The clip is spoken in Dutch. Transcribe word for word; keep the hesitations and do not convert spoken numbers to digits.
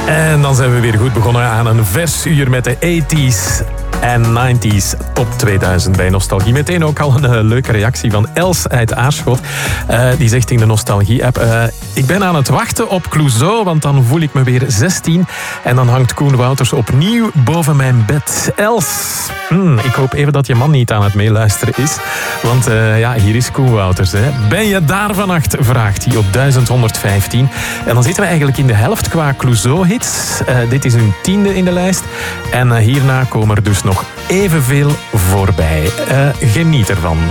En dan zijn we weer goed begonnen aan een vers uur met de tachtiger en negentiger top tweeduizend bij Nostalgie. Meteen ook al een uh, leuke reactie van Els uit Aarschot. Uh, die zegt in de Nostalgie-app... Uh, ik ben aan het wachten op Clouseau, want dan voel ik me weer zestien. En dan hangt Koen Wouters opnieuw boven mijn bed. Els, hmm, ik hoop even dat je man niet aan het meeluisteren is. Want uh, ja, hier is Koen Wouters. Hè. Ben je daar vannacht? Vraagt hij op duizend honderdvijftien. En dan zitten we eigenlijk in de helft qua Clouseau-hits. Uh, dit is hun tiende in de lijst. En uh, hierna komen er dus nog evenveel voorbij. Uh, geniet ervan.